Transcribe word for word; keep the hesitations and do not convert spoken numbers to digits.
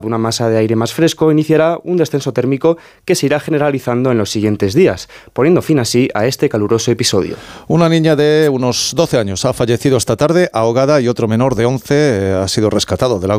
Una masa de aire más fresco iniciará un descenso térmico que se irá generalizando en los siguientes días, poniendo fin así a este caluroso episodio. Una niña de unos doce años ha fallecido esta tarde ahogada y otro menor de once ha sido rescatado del agua